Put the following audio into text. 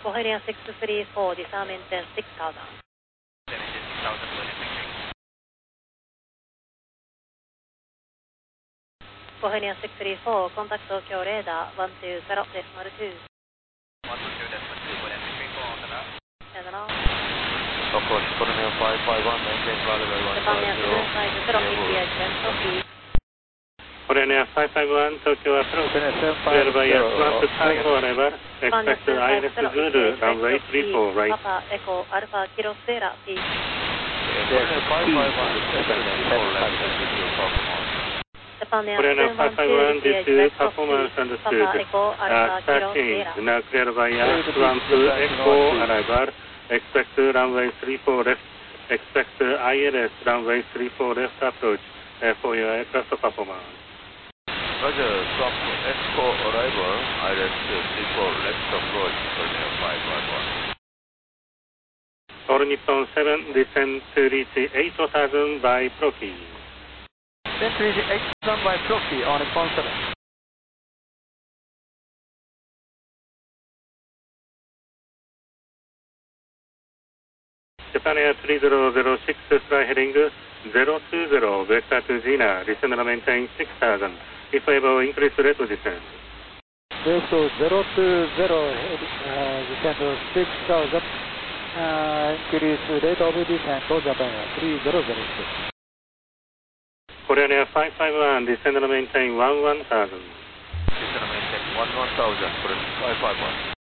Kohalia 634, disarm engine 6000. Kohalia 634, contact Tokyo radar 120.2. 120.2, Approach Kohalia 551, maintain runway 150. India gentle speed. Kohalia 551, Tokyo approach. Clear by S1 to Tango arrival. Expect ILS Zulu, runway 34 right. Papa Echo Alpha Kilo Sierra P. Kohalia 551, expect 34 left and your performance. Kohalia 551, this is performance understood. 13, now clear by S1 to Echo arrival. Expect runway 34 left. Expect ILS runway 34 left approach for your aircraft performance. Roger, from Echo arrival, ILS 34 left approach, Kohalia 551. All Nippon 7, descend to reach 8000 by Proki. Descend to reach 8000 by Proki on Nippon 7. Japan Air 3006, fly heading 020, vector to Gina, descend and maintain 6000. If able, increase rate to descend. Vector 020, descend to 6000, increase rate of descent to Japan Air 3006. Korean Air 551, descend and maintain 11,000. Descend and maintain 11,000, Korean 551.